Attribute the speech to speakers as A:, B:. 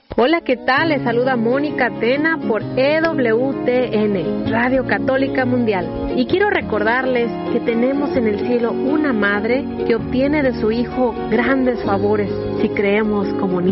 A: Hola, ¿qué tal? Les saluda Mónica Tena por EWTN, Radio Católica Mundial. Y quiero recordarles que tenemos en el cielo una madre que obtiene de su Hijo grandes favores si creemos como niños.